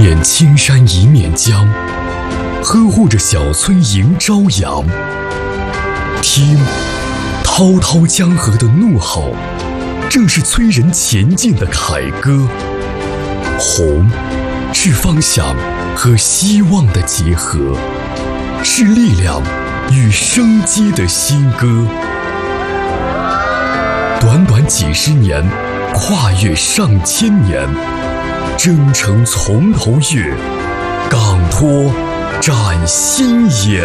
面青山一面江，呵护着小村迎朝阳。听，滔滔江河的怒吼，正是催人前进的凯歌。红，是方向和希望的结合，是力量与生机的新歌。短短几十年，跨越上千年，征程从头越，港托展新颜。